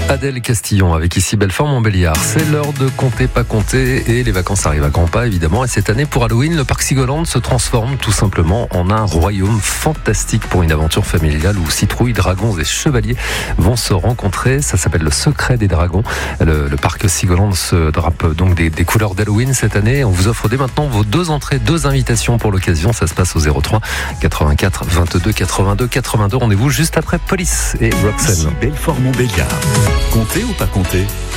Adèle Castillon avec ici Belfort-Montbéliard. C'est l'heure de compter, pas compter, et les vacances arrivent à grands pas évidemment. Et cette année pour Halloween, le parc Sigoland se transforme tout simplement en un royaume fantastique pour une aventure familiale où citrouilles, dragons et chevaliers vont se rencontrer. Ça s'appelle le secret des dragons. Le parc Sigoland se drape donc des couleurs d'Halloween cette année. On vous offre dès maintenant vos 2 entrées, 2 invitations pour l'occasion. Ça se passe au 03 84 22 82 82. Rendez-vous juste après Police et Roxanne. Belfort-Montbéliard. Comptez ou pas comptez ?